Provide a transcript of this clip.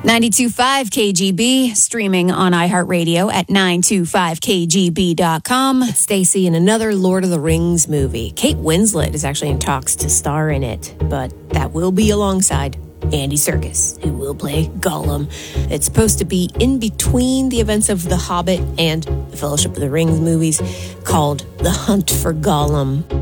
92.5 KGB, streaming on iHeartRadio at 925kgb.com. It's Stacey in another Lord of the Rings movie. Kate Winslet is actually in talks to star in it, but that will be alongside Andy Serkis, who will play Gollum. It's supposed to be in between the events of The Hobbit and the Fellowship of the Rings movies, called The Hunt for Gollum.